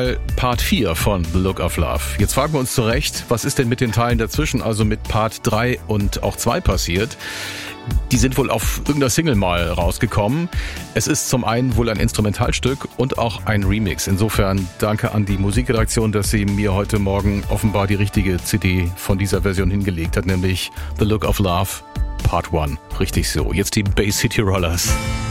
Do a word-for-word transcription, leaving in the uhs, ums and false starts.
Mal Part vier von The Look of Love. Jetzt fragen wir uns zurecht, was ist denn mit den Teilen dazwischen, also mit Part drei und auch zwei passiert? Die sind wohl auf irgendeiner Single mal rausgekommen. Es ist zum einen wohl ein Instrumentalstück und auch ein Remix. Insofern danke an die Musikredaktion, dass sie mir heute Morgen offenbar die richtige C D von dieser Version hingelegt hat, nämlich The Look of Love Part eins. Richtig so. Jetzt die Bay City Rollers.